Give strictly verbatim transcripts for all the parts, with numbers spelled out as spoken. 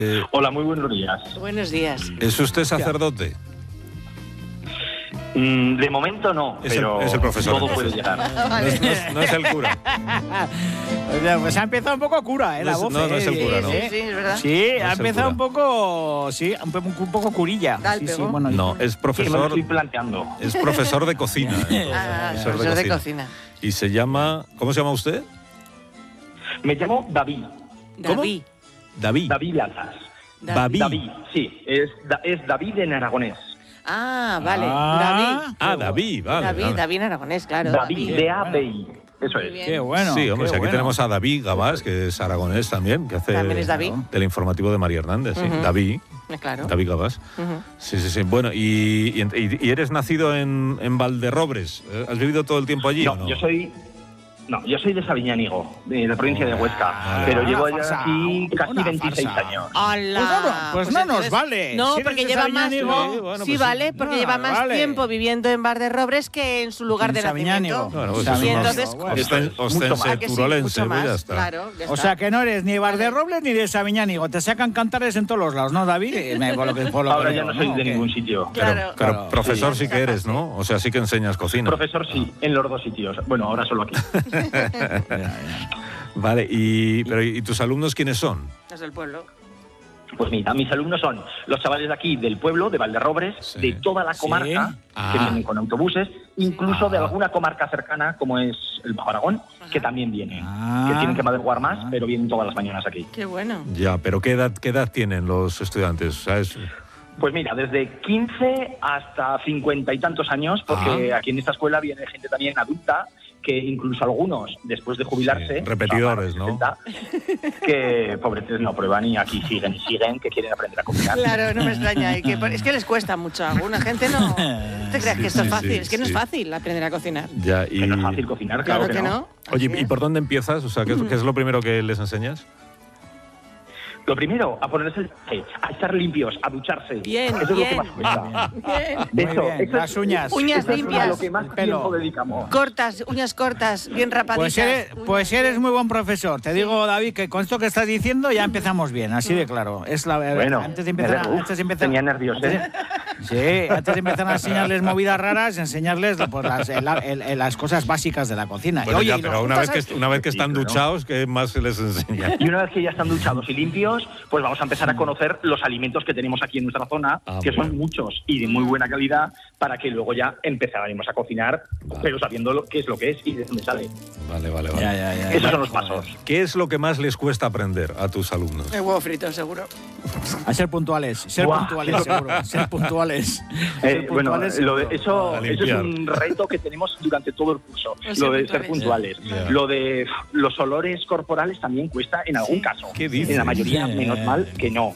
Eh, Hola, muy buenos días. Buenos días. ¿Es usted sacerdote? Mm, de momento no, Es pero el, es el profesor. todo puede llegar. No es, no es- no es el cura. O sea, pues ha empezado un poco cura, ¿eh? La No es- voz. no, no es el ¿eh? cura, no. Sí, sí, es verdad. Sí, No ha es el empezado cura. un poco. Sí, un, po- un poco curilla. Da el Sí, sí, pego. bueno, No, es Sí, me lo profesor, estoy planteando. es profesor de cocina. ¿eh? Ah, Profesor profesor de cocina. Y se llama, ¿cómo se llama usted? Me llamo David. ¿Cómo? David. David. David Lazas. David. David, sí, es, da- es David en aragonés. Ah, vale. Ah. David. Ah, David, vale. David, vale. David Aragonés, claro. David, D A B I. Eso Muy es. bien. Qué bueno. Sí, hombre, qué si aquí bueno. tenemos a David Gabás, que es aragonés también, que hace También es David. del informativo de María Hernández. Sí. Ujú. David, Eh, Claro. David Gabás. Ujú. Sí, sí, sí. Bueno, y, y- y eres nacido en, en Valderrobres. ¿Eh? ¿Has vivido todo el tiempo allí No, o no? yo soy. No, yo soy de Sabiñánigo, de la provincia de Huesca, Ah, pero una llevo farsa, ya aquí casi una veintiséis farsa. años. ¡Hala! Pues no, no, pues no nos entonces- vale. No, Si eres porque de lleva más. Sabiñánigo, No, sí, bueno, sí pues vale, sí. porque No, lleva más vale. tiempo viviendo en Valderrobres que en su lugar En de Sabiñánigo. nacimiento. Bueno, pues Y eso no- entonces- Osten- Mucho más. Ostense ¿A que sí? turolense, Mucho pues ya más, está. claro, ya O está. sea que no eres ni Valderrobles ni de Sabiñánigo. Te sacan cantares en todos los lados, ¿no, David? Eh, me- Por lo que, por lo Ahora que ya veo, no soy ¿no? de ¿O qué? ningún sitio. Pero, Claro. pero Claro. profesor Sí. sí que eres, ¿no? O sea, sí que enseñas cocina. Profesor sí, en los dos sitios. Bueno, ahora solo aquí. Ya, ya. Vale, y, pero, ¿y tus alumnos quiénes son? Es del pueblo. Pues mira, mis alumnos son los chavales de aquí, del pueblo, de Valderrobres, Sí. de toda la Sí. comarca, Ah. que vienen con autobuses, incluso de Ah. alguna comarca cercana, como es el Bajo Aragón, que también vienen. Ah. Que tienen que madrugar más, Ah. pero vienen todas las mañanas aquí. Qué bueno. Ya, pero ¿qué edad, qué edad tienen los estudiantes? ¿Sabes? Pues mira, desde quince hasta cincuenta y tantos años, porque Ah. aquí en esta escuela viene gente también adulta, que incluso algunos, después de jubilarse, Sí, repetidores, ¿no? sesenta, que pobretes no prueban y aquí siguen y siguen, que quieren aprender a cocinar. Claro, no me extraña. y que- es que les cuesta mucho. A alguna gente no. ¿Te creas Sí, que esto sí, es fácil? sí, es que no sí. es fácil aprender a cocinar. Ya, y... Que no es fácil cocinar, claro, Claro que no. Oye, Así ¿y es. por dónde empiezas? O sea, ¿qué es, qué es lo primero que les enseñas? Lo primero, a ponerse el traje, a estar limpios, a ducharse. Bien, Eso es lo bien. que más cuesta. Bien. Muy Eso, bien, eso las es- uñas. Uñas eso es limpias. a lo que más El pelo. tiempo dedicamos. Cortas, uñas cortas, bien rapaditas. Pues eres, Uñas pues eres bien. muy buen profesor. Te digo, David, que con esto que estás diciendo ya empezamos bien, así de claro. Es la Bueno, antes de empezar, a- uf, antes de empezar tenía nervios, antes de- ¿eh? Sí, antes de empezar a enseñarles movidas raras, enseñarles pues, las, el- el- el- las cosas básicas de la cocina. Bueno, Oye, ya, y pero los una vez, juntas que, una vez que Sí, están claro. duchados, ¿qué más se les enseña? Y una vez que ya están duchados y limpios, pues vamos a empezar a conocer los alimentos que tenemos aquí en nuestra zona, Ah, que bueno. son muchos y de muy buena calidad, para que luego ya empezaremos a cocinar, Vale. pero sabiendo lo, qué es lo que es y de dónde sale. Vale, vale, vale. Ya, ya, ya. Esos son los pasos. ¿Qué es lo que más les cuesta aprender a tus alumnos? El huevo frito, seguro. A ser puntuales, ser Buah. puntuales, seguro. Ser puntuales. Eh, Ser bueno, puntuales, lo de- seguro. eso, A eso es limpiar. un reto que tenemos durante todo el curso, Los lo de ser ser puntuales. Ya, ya. Lo de los olores corporales también cuesta en algún caso. ¿Qué dices? En la mayoría, Sí. menos mal que no.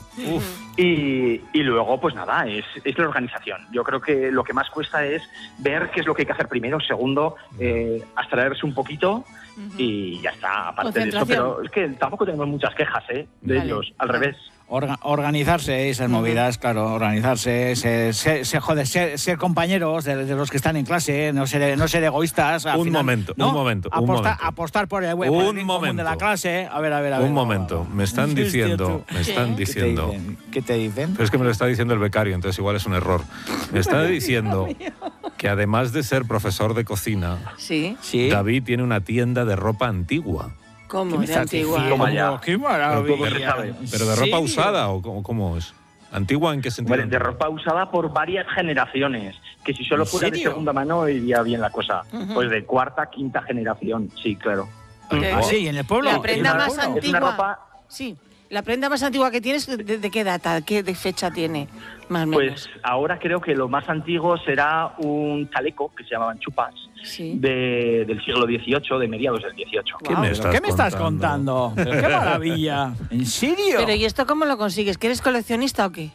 Y, y luego, pues nada, es, es la organización. Yo creo que lo que más cuesta es ver qué es lo que hay que hacer primero, segundo, eh, abstraerse un poquito y ya está, aparte de esto. Concentración. Pero es que tampoco tenemos muchas quejas, ¿eh? De Vale, ellos, al vale. revés. Orga- organizarse, esas movidas, claro, organizarse, ser, ser, ser- joder, ser, ser compañeros de, de los que están en clase, no ser, no ser egoístas. al Un final, momento, ¿no? un momento, un Apostar, momento. apostar por el, por el Un bien común momento. de la clase. A ver, a ver, a ver. Un momento, me están Sí, diciendo, tío, tú. me están ¿Qué? ¿Qué te diciendo, dicen? ¿Qué te dicen? pero es que me lo está diciendo el becario, entonces igual es un error. Me está diciendo que además de ser profesor de cocina, Sí. Sí. David tiene una tienda de ropa antigua. ¿Cómo? ¿Qué me De estás antigua. diciendo? Toma ya. ¡Qué Pero, maravilla! ¿cómo se sabe? pero de ¿En ropa serio? usada o cómo, cómo es? ¿Antigua en qué sentido? Bueno, de ropa usada por varias generaciones, que si solo ¿En fuera de serio? segunda mano iría bien la cosa. Ujú. Pues de cuarta, quinta generación, sí, claro. ¿Qué? Ah, sí, en el pueblo. La en prenda el más pueblo. antigua. Es una ropa, Sí. La prenda más antigua que tienes, ¿de, de qué data? ¿Qué de fecha tiene? Más o menos. pues ahora creo que lo más antiguo será un chaleco, que se llamaban chupas, Sí. de, del siglo dieciocho, de mediados del dieciocho. ¿Qué Guau. me ¿Pero estás ¿Qué me estás contando? contando? Pero ¡qué maravilla! ¿En serio? Pero ¿y esto cómo lo consigues? ¿Que eres coleccionista o qué?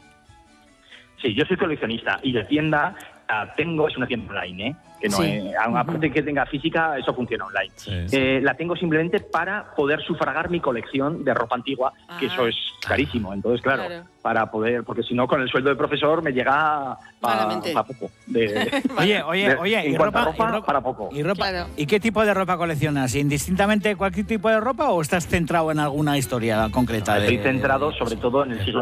Sí, yo soy coleccionista y la tienda ah, tengo, es una tienda online, ¿eh? Que no Sí. es- aparte de que tenga física, eso funciona online. Sí, sí. Eh, la tengo simplemente para poder sufragar mi colección de ropa antigua, que Ah. eso es carísimo. Entonces, claro, Claro. para poder, porque si no, con el sueldo de profesor me llega Malamente. para poco. De, Oye, oye, de- oye, en ¿y cuanto a ropa, ropa, y ropa- para poco. ¿Y, ropa, Claro. ¿Y qué tipo de ropa coleccionas? ¿Indistintamente cualquier tipo de ropa o estás centrado en alguna historia concreta? de- Estoy centrado sobre todo en el siglo